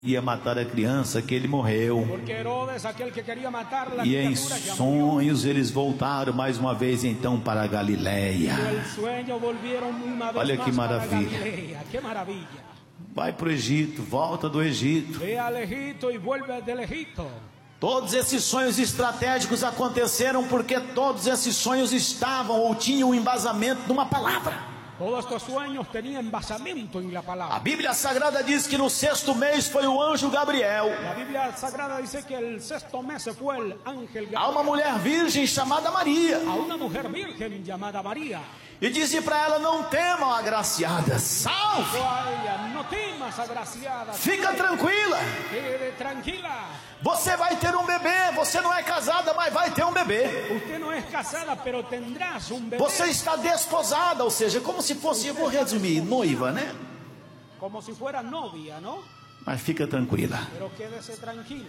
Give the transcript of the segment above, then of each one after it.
ia matar a criança, que ele morreu. Porque Herodes, aquel que quería matar la E em criatura, ya murió. sonhos eles voltaram mais uma vez então para a Galileia. Y el sueño volvieron una vez Olha más que para maravilha. Galilea. Qué maravilla. Vai para o Egito, volta do Egito. Ve al Egipto y vuelve del Egipto. Todos esses sonhos estratégicos aconteceram porque todos esses sonhos estavam ou tinham um embasamento numa palavra. Todos estos sueños tenían basamento en la A palabra. Bíblia Sagrada diz que no 6º mês foi o anjo Gabriel. La Biblia Sagrada dice que el 6º mes se fue el ángel A uma Gabriel mulher virgem chamada Maria. a una mujer virgen llamada María. E disse para ela: não temam, agraciada, salve, Dijo a ella: no temas, agraciada, fica tranquila. quede tranquila. Você vai ter um bebê, você não é casada, mas vai ter um bebê. Usted no es casada, pero tendrás un bebé. Você está desposada, ou seja, como se fosse, eu vou resumir, noiva, né? Como si fuera novia, ¿no? Mas fica tranquila. Pero quédese tranquila.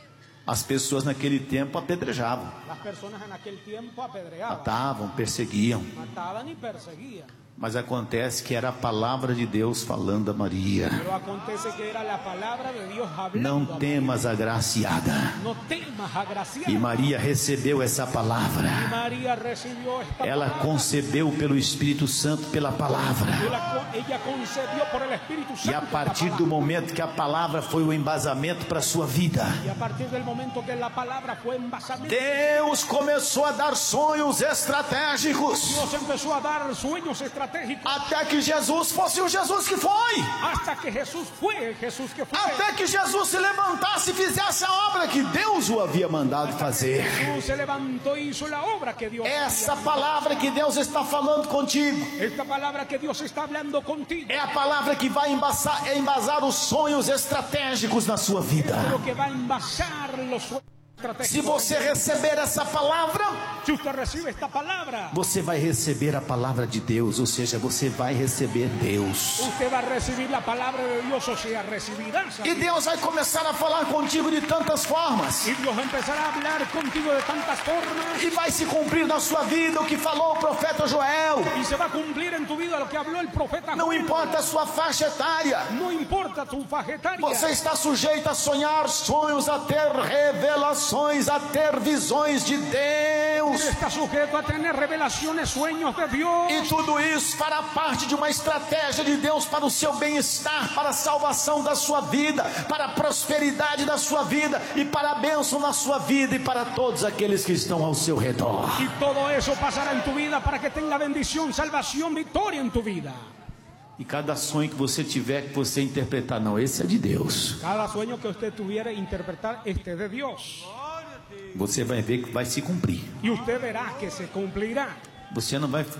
As pessoas naquele tempo apedrejavam, Las personas en aquel tiempo apedreaban, matavam, perseguiam. mataban y perseguían. Mas acontece que era a palavra de Deus falando a Maria: Pero acontece que era la palabra de Dios hablando. não temas, agraciada. No temas, agraciada. E Maria recebeu essa Y palavra. María recibió esta Ela palabra. concebeu pelo Espírito Santo pela palavra. Ella concebió por el Espíritu Santo. E a partir do momento que a palavra foi o embasamento para a sua vida, Y a partir del momento que la palabra fue envasamento, Deus começou a dar sonhos estratégicos. Dios empezó a dar sueños estratégicos Até que Jesus fosse o Jesus que foi. hasta que Jesús fue Jesús que fue. Até que Jesus se levantasse e fizesse a obra que Deus o havia mandado fazer. Jesús se levantó y hizo la obra que Dios Essa había palavra que Deus está falando contigo mandado. Esta palabra que Dios está hablando contigo é a palavra que vai embasar os sonhos estratégicos na sua vida. es lo que va a envasar los sueños estratégicos. Se você receber essa palavra, Si usted recibe esta palabra, você vai receber a palavra de Deus, ou seja, você vai receber Deus. usted va a recibir la palabra de Dios, o sea, recibirá esa E Deus vai começar a falar contigo de tantas formas. y Dios empezará a hablar contigo de tantas formas E vai se cumprir na sua vida o que falou o profeta Joel. y se va a cumplir en tu vida lo que habló el profeta Não Joel. importa a sua faixa etária, No importa tu fajetaria. você está sujeito a sonhar sonhos, a ter revelações, a ter visões de Deus. Está sujeto a tener revelaciones, sueños de Dios. E tudo isso fará parte de uma estratégia de Deus para o seu bem-estar, para a salvação da sua vida, para a prosperidade da sua vida e para a bênção na sua vida e para todos aqueles que estão ao seu redor. Y todo eso pasará en tu vida para que tenga bendición, salvación, victoria en tu vida. E cada sonho que você tiver, que você interpretar, não, esse é de Deus, Cada sueño que usted tuviera interpretar, este es de Dios. você vai ver que vai se cumprir. Y usted verá que se cumplirá. Você não vai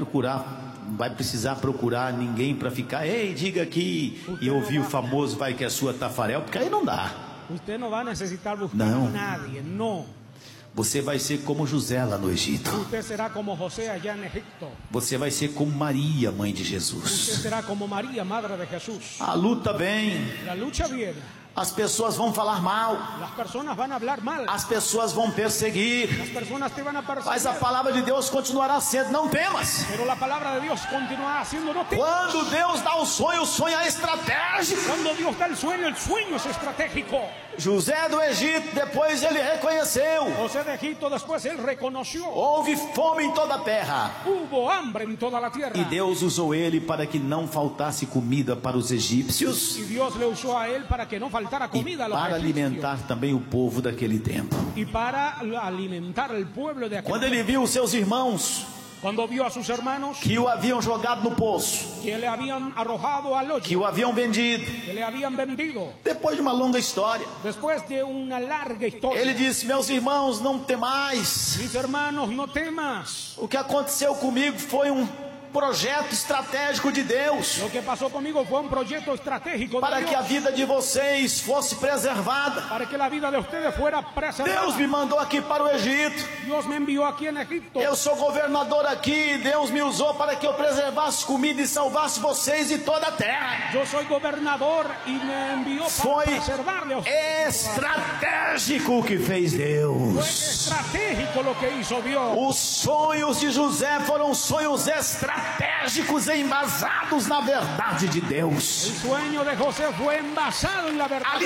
não vai precisar procurar ninguém para ficar, ei, diga aqui, e ouvir o famoso vai que é sua Tafarel, porque aí não dá. Usted no va a necesitar buscar No. a nadie, no. Você vai ser como José lá no Egito. Usted será como José allá en Egipto. Você vai ser como Maria, mãe de Usted Jesus. será como María, madre de Jesús. A luta vem, La lucha viene. as pessoas vão falar mal, Las personas van a hablar mal. as pessoas vão perseguir, Las personas te van a mas perseguir. a palavra de Deus continuará sendo, não temas. Pero la palabra de Dios continúa haciendo no te. Quando Deus dá o sonho é estratégico. Cuando Dios da el sueño es estratégico. José do Egito, depois ele reconheceu, José de Egipto después él reconoció. houve fome em toda a terra. Hubo hambre en toda la tierra. E Deus usou ele para que não faltasse comida para os egípcios Y Dios le usó a él para que no faltara e comida a los para egipcios. alimentar também o povo daquele tempo. Y para alimentar al pueblo de aquel Quando ele viu os seus irmãos Cuando vio a sus hermanos que o haviam jogado no poço, que le habían arrojado al que hoyo, o haviam vendido, que le habían vendido, depois de uma longa história, después de una larga historia, ele disse: meus irmãos, não temais. mis hermanos, no temas. O que aconteceu comigo foi projeto estratégico de Deus, Lo que pasó conmigo fue un proyecto estratégico de para que a Dios, vida de vocês fosse preservada. para que la vida de ustedes fuera preservada. Deus me mandou aqui para o Egito. Dios me envió aquí en Egipto. Eu sou governador aqui. Deus me usou para que eu preservasse comida e salvasse vocês e toda a terra. Yo soy gobernador y me envió para Foi preservarle a ustedes. estratégico o que fez Fue Deus. estratégico lo que hizo Dios. Os sonhos de José foram sonhos estratégicos. estratégicos e embasados na verdade de Deus. El sueño de José fue envasado en la verdad.